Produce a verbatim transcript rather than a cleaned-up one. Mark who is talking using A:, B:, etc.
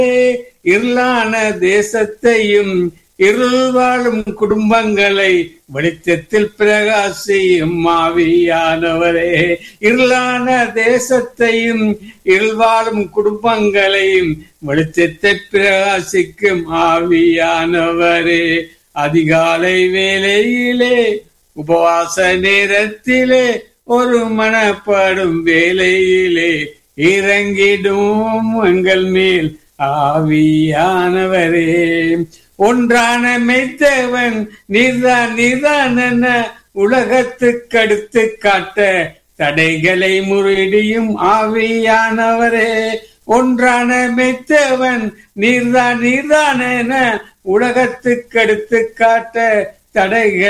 A: இருளான தேசத்தையும் இருள் வாழும் குடும்பங்களை வெளிச்சத்தில் பிரகாசியும் ஆவியானவரே. இருளான தேசத்தையும் இருள் வாழும் குடும்பங்களையும் வெளிச்சத்தை பிரகாசிக்கும் ஆவியானவரே. அதிகாலை வேளையிலே உபவாச நேரத்திலே ஒரு மனப்படும் வேளையிலே இறங்கிடும் எங்கள் மேல் ஆவியானவரே. ஒன்றான மெய்த்தவன் நீர்தான் நீர்தான் என உலகத்துக்கு அடுத்து காட்ட தடைகளை முறியடியும் ஆவியானவரே. ஒன்றான மெய்த்தவன் நீர்தான் நீர்தான் என உலகத்துக்கு அடுத்து காட்ட தடைகள்